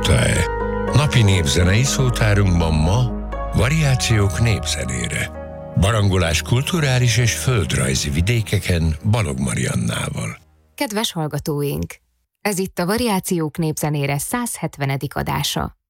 hallotta-e? Napi népzenei szótárunkban ma variációk népzenére. Barangolás kulturális és földrajzi vidékeken Balogh Mariannával. Kedves hallgatóink! Ez itt a Variációk népzenére 170. adása.